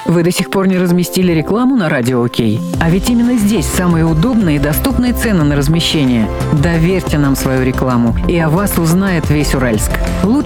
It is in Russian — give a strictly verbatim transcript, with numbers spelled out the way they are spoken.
Вы до сих пор не разместили рекламу на Радио Окей? А ведь именно здесь самые удобные и доступные цены на размещение. Доверьте нам свою рекламу, и о вас узнает весь Уральск. Лучше